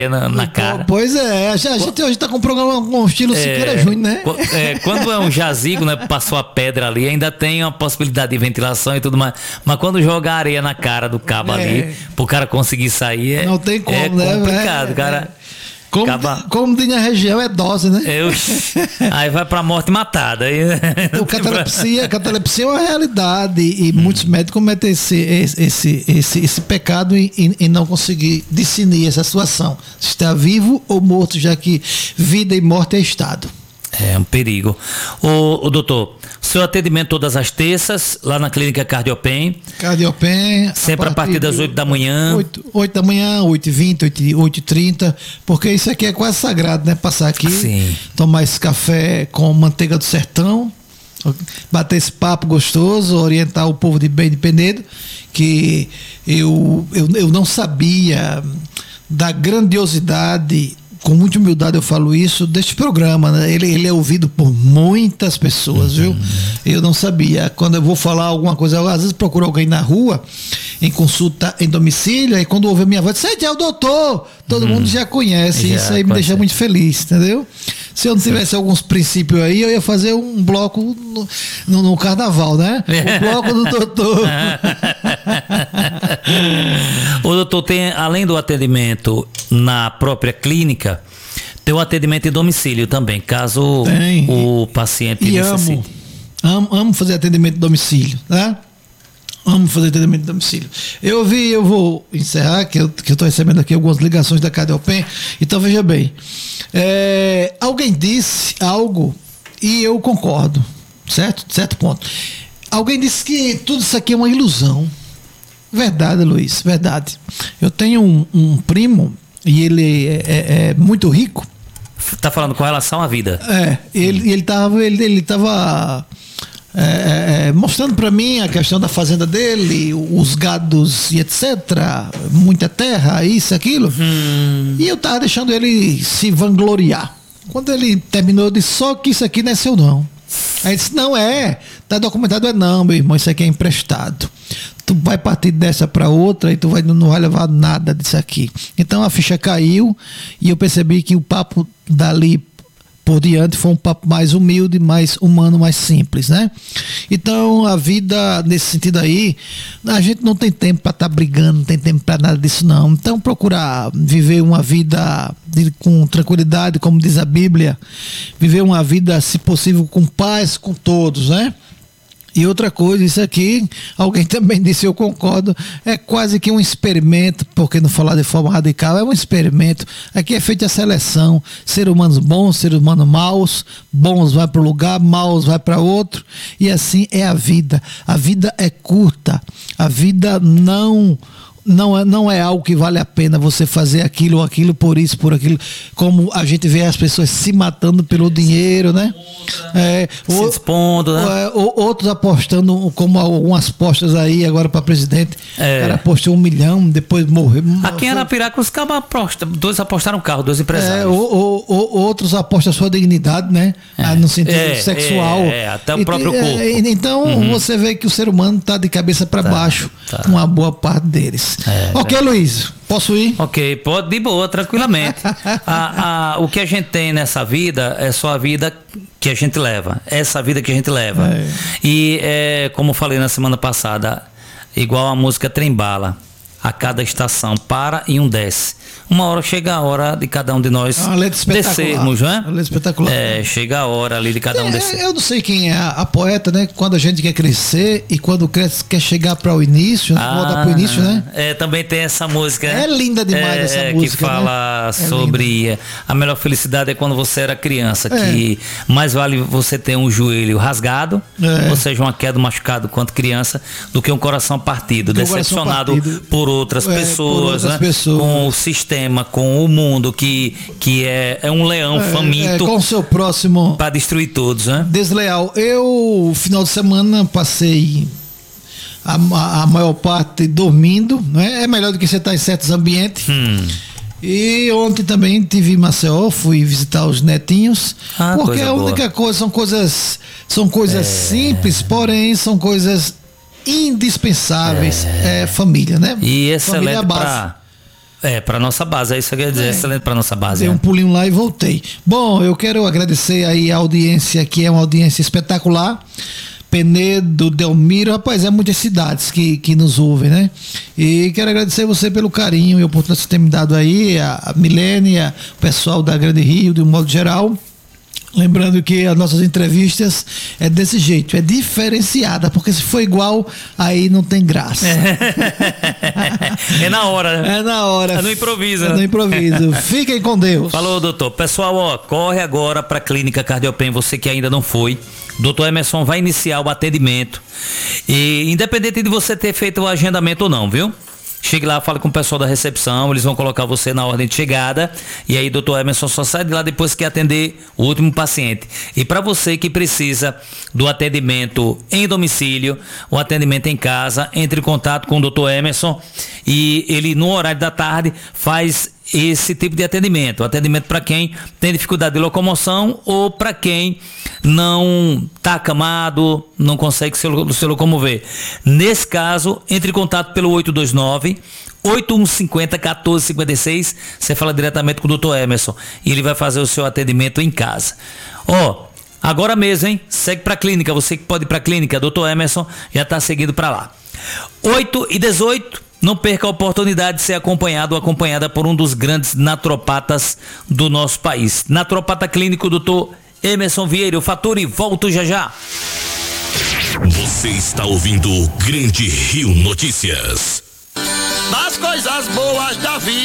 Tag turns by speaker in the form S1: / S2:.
S1: na cara.
S2: Pois é, a gente hoje tá com um programa com estilo Siqueira Júnior, né?
S1: Quando é um jazigo, né? Passou a pedra ali, ainda tem uma possibilidade de ventilação e tudo mais. Mas quando joga areia na cara do cabo ali, pro cara conseguir sair,
S2: não tem como, né?
S1: Complicado, cara.
S2: Como diz na região, é dose, né?
S1: Aí vai pra morte matada.
S2: O catalepsia é uma realidade e muitos médicos cometem esse pecado em não conseguir discernir essa situação. Se está vivo ou morto, já que vida e morte é estado.
S1: É um perigo. O doutor, seu atendimento todas as terças, lá na clínica Cardiopen.
S2: Sempre
S1: a partir das 8 da manhã.
S2: 8 da manhã, 8h20, 8h30, porque isso aqui é quase sagrado, né? Passar aqui, tomar esse café com manteiga do sertão, bater esse papo gostoso, orientar o povo de bem de Penedo, que eu não sabia da grandiosidade. Com muita humildade eu falo isso, deste programa, né? Ele é ouvido por muitas pessoas, viu? Eu não sabia. Quando eu vou falar alguma coisa, eu, às vezes procuro alguém na rua, em consulta em domicílio, aí quando ouve a minha voz, é o doutor! Todo mundo já conhece, isso aí me deixa muito feliz, entendeu? Se eu não tivesse alguns princípios aí, eu ia fazer um bloco no carnaval, né? O bloco do doutor.
S1: O doutor tem, além do atendimento na própria clínica, tem o atendimento em domicílio também, caso o paciente necessite.
S2: Amo fazer atendimento em domicílio, né? Amo fazer atendimento em domicílio. Eu vou encerrar, que eu estou recebendo aqui algumas ligações da Cardiopen. Então, veja bem. Alguém disse algo e eu concordo, certo ponto. Alguém disse que tudo isso aqui é uma ilusão. Verdade, Luiz, verdade. Eu tenho um primo e ele é muito rico.
S1: Tá falando com relação à vida?
S2: Ele estava mostrando para mim a questão da fazenda dele, os gados e etc. Muita terra, isso, aquilo. E eu tava deixando ele se vangloriar. Quando ele terminou, eu disse, só que isso aqui não é seu não. Aí ele disse, não tá documentado, não, meu irmão, isso aqui é emprestado. Tu vai partir dessa para outra e tu não vai levar nada disso aqui. Então a ficha caiu e eu percebi que o papo dali por diante foi um papo mais humilde, mais humano, mais simples, né? Então a vida nesse sentido aí, a gente não tem tempo para estar brigando, não tem tempo para nada disso não. Então procurar viver uma vida com tranquilidade, como diz a Bíblia, viver uma vida, se possível, com paz com todos, né? E outra coisa, isso aqui, alguém também disse, eu concordo, é quase que um experimento, porque não falar de forma radical, é um experimento. Aqui é feita a seleção, seres humanos bons, seres humanos maus, bons vai para um lugar, maus vai para outro, e assim é a vida. A vida é curta, a vida não é algo que vale a pena você fazer aquilo ou aquilo, por isso, por aquilo, como a gente vê as pessoas se matando pelo dinheiro, né?
S1: Se expondo, né?
S2: Outros apostando, como algumas apostas aí agora para presidente, o cara apostou 1 milhão, depois morreu.
S1: Aqui em Arapiraca os cabos apostam, 2 apostaram carro, 2 empresários.
S2: Outros apostam a sua dignidade, né? No sentido sexual.
S1: Até o próprio corpo.
S2: Então você vê que o ser humano está de cabeça para baixo, uma boa parte deles. Ok, Luiz, posso ir?
S1: Ok, pode, de boa, tranquilamente. O que a gente tem nessa vida é só a vida que a gente leva, essa vida que a gente leva. E como eu falei na semana passada, igual a música Trem-Bala, a cada estação para e um desce. Uma hora chega a hora de cada um de nós descermos, né?
S2: Espetacular.
S1: Chega a hora ali de cada um descer.
S2: Eu não sei quem é a poeta, né? Quando a gente quer crescer e quando cresce quer chegar para o início, voltar para o início, né?
S1: Também tem essa música.
S2: É linda demais essa música.
S1: Que fala, né? Sobre a melhor felicidade é quando você era criança, que mais vale você ter um joelho rasgado, ou seja, uma queda machucado quanto criança, do que um coração partido, decepcionado por outras pessoas, né? Com o sistema, com o mundo que é um leão faminto
S2: com o seu próximo
S1: para destruir todos, né?
S2: Desleal. Eu, final de semana, passei a maior parte dormindo, né? É melhor do que você estar em certos ambientes. E ontem também tive em Maceió, fui visitar os netinhos, porque a única coisa são coisas simples, porém são coisas indispensáveis. Família, né?
S1: E excelente Para nossa base, é isso que eu ia dizer, excelente para nossa base.
S2: Dei um pulinho lá e voltei. Bom, eu quero agradecer aí a audiência, que é uma audiência espetacular. Penedo, Delmiro, rapaz, é muitas cidades que nos ouvem, né? E quero agradecer você pelo carinho e a oportunidade que você tem me dado aí, a Milênia, o pessoal da Grande Rio, de um modo geral. Lembrando que as nossas entrevistas é desse jeito, é diferenciada, porque se for igual, aí não tem graça.
S1: É na hora, né?
S2: É na hora.
S1: É no improviso.
S2: É no improviso. Fiquem com Deus.
S1: Falou, doutor. Pessoal, ó, corre agora para a Clínica Cardiopen, você que ainda não foi. Doutor Emerson vai iniciar o atendimento. E independente de você ter feito o agendamento ou não, viu? Chegue lá, fale com o pessoal da recepção, eles vão colocar você na ordem de chegada. E aí, doutor Emerson só sai de lá depois que atender o último paciente. E para você que precisa do atendimento em domicílio, o atendimento em casa, entre em contato com o doutor Emerson e ele, no horário da tarde, faz esse tipo de atendimento. Atendimento para quem tem dificuldade de locomoção ou para quem não está acamado, não consegue se locomover. Nesse caso, entre em contato pelo 829-8150-1456. Você fala diretamente com o Dr. Emerson e ele vai fazer o seu atendimento em casa. Agora mesmo, hein? Segue para a clínica. Você que pode ir para a clínica, Dr. Emerson já está seguindo para lá. 8h18. Não perca a oportunidade de ser acompanhado ou acompanhada por um dos grandes naturopatas do nosso país. Naturopata clínico, doutor Emerson Vieira. Eu faturo e volto já já.
S3: Você está ouvindo o Grande Rio Notícias.
S4: Das coisas boas da vida.